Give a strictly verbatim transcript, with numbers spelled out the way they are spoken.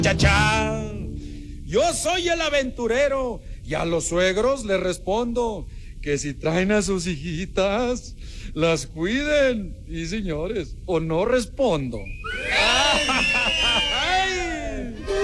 Cha-cha. Yo soy el aventurero y a los suegros les respondo que si traen a sus hijitas, las cuiden. Y señores, o no respondo.